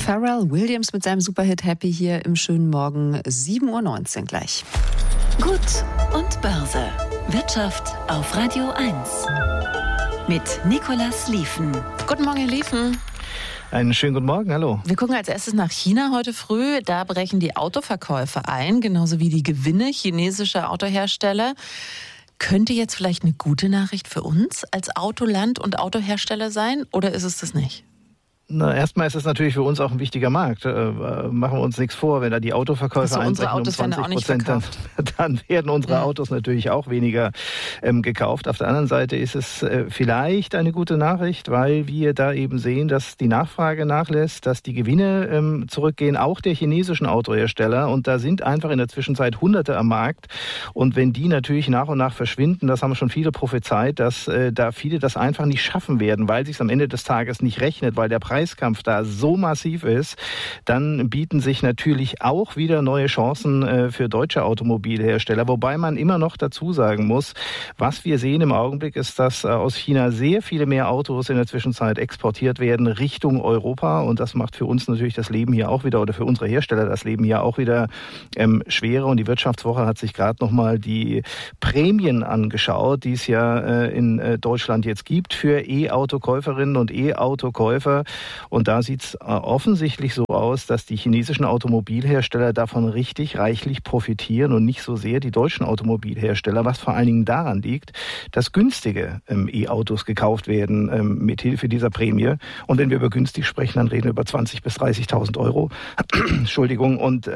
Pharrell Williams mit seinem Superhit Happy hier im schönen Morgen, 7:19 Uhr gleich. Gut und Börse. Wirtschaft auf Radio 1. Mit Nicolas Lieven. Guten Morgen, Herr Lieven. Einen schönen guten Morgen, hallo. Wir gucken als erstes nach China heute früh. Da brechen die Autoverkäufe ein, genauso wie die Gewinne chinesischer Autohersteller. Könnte jetzt vielleicht eine gute Nachricht für uns als Autoland und Autohersteller sein, oder ist es das nicht? Na, erstmal ist es natürlich für uns auch ein wichtiger Markt. Machen wir uns nichts vor, wenn da die Autoverkäufe einbrechen um 20%, dann werden unsere Autos natürlich auch weniger gekauft. Auf der anderen Seite ist es vielleicht eine gute Nachricht, weil wir da eben sehen, dass die Nachfrage nachlässt, dass die Gewinne zurückgehen, auch der chinesischen Autohersteller. Und da sind einfach in der Zwischenzeit Hunderte am Markt. Und wenn die natürlich nach und nach verschwinden, das haben schon viele prophezeit, dass da viele das einfach nicht schaffen werden, weil sich es am Ende des Tages nicht rechnet, weil der Preiskampf da so massiv ist, dann bieten sich natürlich auch wieder neue Chancen für deutsche Automobilhersteller. Wobei man immer noch dazu sagen muss, was wir sehen im Augenblick ist, dass aus China sehr viele mehr Autos in der Zwischenzeit exportiert werden Richtung Europa. Und das macht für uns natürlich das Leben hier auch wieder, oder für unsere Hersteller das Leben hier auch wieder schwerer. Und die Wirtschaftswoche hat sich gerade nochmal die Prämien angeschaut, die es ja in Deutschland jetzt gibt für E-Autokäuferinnen und E-Autokäufer. Und da sieht es offensichtlich so aus, dass die chinesischen Automobilhersteller davon richtig reichlich profitieren und nicht so sehr die deutschen Automobilhersteller, was vor allen Dingen daran liegt, dass günstige E-Autos gekauft werden mit Hilfe dieser Prämie. Und wenn wir über günstig sprechen, dann reden wir über 20.000 bis 30.000 Euro. Entschuldigung. Und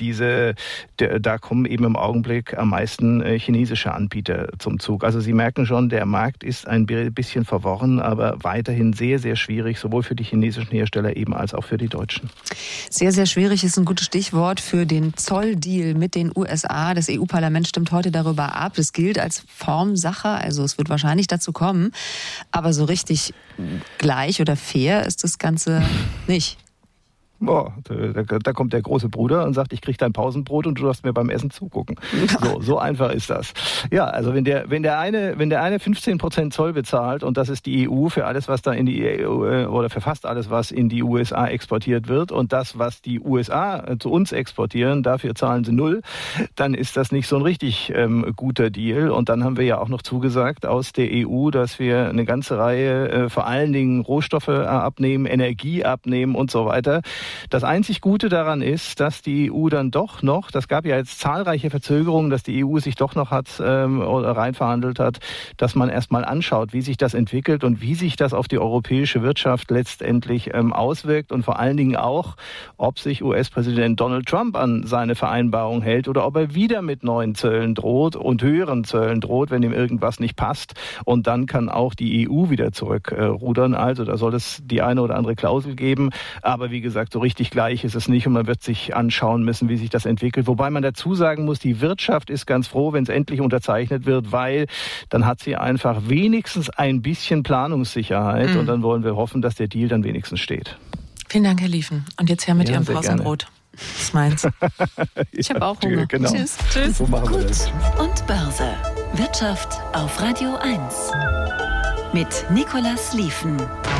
da kommen eben im Augenblick am meisten chinesische Anbieter zum Zug. Also Sie merken schon, der Markt ist ein bisschen verworren, aber weiterhin sehr, sehr schwierig, sowohl für die chinesischen Hersteller eben als auch für die deutschen. Sehr, sehr schwierig ist ein gutes Stichwort für den Zolldeal mit den USA. Das EU-Parlament stimmt heute darüber ab. Das gilt als Formsache, also es wird wahrscheinlich dazu kommen. Aber so richtig gleich oder fair ist das Ganze nicht. Oh, da kommt der große Bruder und sagt, ich krieg dein Pausenbrot und du darfst mir beim Essen zugucken. So einfach ist das. Ja, also wenn der eine 15% Zoll bezahlt und das ist die EU für alles, was da in die EU oder für fast alles, was in die USA exportiert wird und das, was die USA zu uns exportieren, dafür zahlen sie 0, dann ist das nicht so ein richtig guter Deal. Und dann haben wir ja auch noch zugesagt aus der EU, dass wir eine ganze Reihe vor allen Dingen Rohstoffe abnehmen, Energie abnehmen und so weiter. Das einzig Gute daran ist, dass die EU dann doch noch, das gab ja jetzt zahlreiche Verzögerungen, dass die EU sich doch noch reinverhandelt hat, dass man erstmal anschaut, wie sich das entwickelt und wie sich das auf die europäische Wirtschaft letztendlich auswirkt und vor allen Dingen auch, ob sich US-Präsident Donald Trump an seine Vereinbarung hält oder ob er wieder mit neuen Zöllen droht und höheren Zöllen droht, wenn ihm irgendwas nicht passt. Und dann kann auch die EU wieder zurückrudern. Also da soll es die eine oder andere Klausel geben. Aber wie gesagt, so richtig gleich ist es nicht und man wird sich anschauen müssen, wie sich das entwickelt. Wobei man dazu sagen muss, die Wirtschaft ist ganz froh, wenn es endlich unterzeichnet wird, weil dann hat sie einfach wenigstens ein bisschen Planungssicherheit und dann wollen wir hoffen, dass der Deal dann wenigstens steht. Vielen Dank, Herr Lieven. Und jetzt her mit Ihrem Pausenbrot. Das ist meins. Ich habe auch Hunger. Genau. Tschüss. Tschüss. So machen wir Gut das. und Börse. Wirtschaft auf Radio 1. Mit Nicolas Lieven.